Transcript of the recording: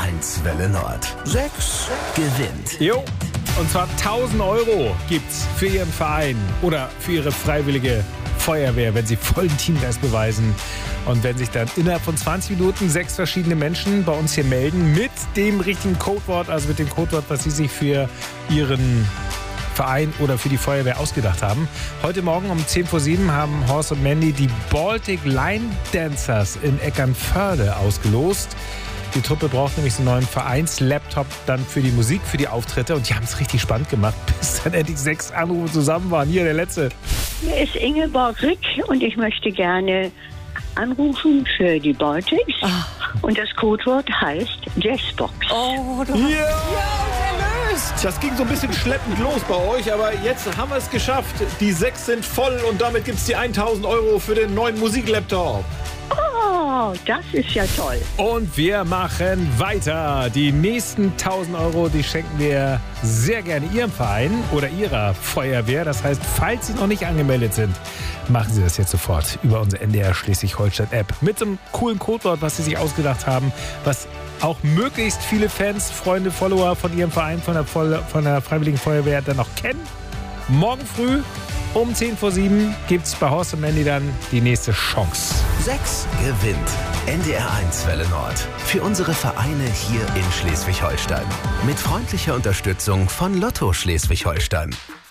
NDR1 Welle Nord. 6 gewinnt. Jo, und zwar 1.000 Euro gibt's für Ihren Verein oder für Ihre freiwillige Feuerwehr, wenn Sie vollen Teamgeist beweisen. Und wenn sich dann innerhalb von 20 Minuten 6 verschiedene Menschen bei uns hier melden mit dem richtigen Codewort, also mit dem Codewort, was Sie sich für Ihren Verein oder für die Feuerwehr ausgedacht haben. Heute Morgen um 7:10 haben Horst und Mandy die Baltic Line Dancers in Eckernförde ausgelost. Die Truppe braucht nämlich so einen neuen Vereinslaptop dann für die Musik, für die Auftritte. Und die haben es richtig spannend gemacht, bis dann endlich 6 Anrufe zusammen waren. Hier der letzte. Hier ist Ingeborg Rick und ich möchte gerne anrufen für die Baltics. Und das Codewort heißt Jazzbox. Oh, du Ja! erlöst. Das ging so ein bisschen schleppend los bei euch, aber jetzt haben wir es geschafft. Die 6 sind voll und damit gibt es die 1.000 Euro für den neuen Musiklaptop. Oh, das ist ja toll. Und wir machen weiter. Die nächsten 1.000 Euro, die schenken wir sehr gerne Ihrem Verein oder Ihrer Feuerwehr. Das heißt, falls Sie noch nicht angemeldet sind, machen Sie das jetzt sofort über unsere NDR Schleswig-Holstein-App. Mit so einem coolen Codewort, was Sie sich ausgedacht haben, was auch möglichst viele Fans, Freunde, Follower von Ihrem Verein, von der Freiwilligen Feuerwehr dann noch kennen. Morgen früh um 7:10 gibt es bei Horst und Mandy dann die nächste Chance. 6 gewinnt. NDR1 Welle Nord. Für unsere Vereine hier in Schleswig-Holstein. Mit freundlicher Unterstützung von Lotto Schleswig-Holstein.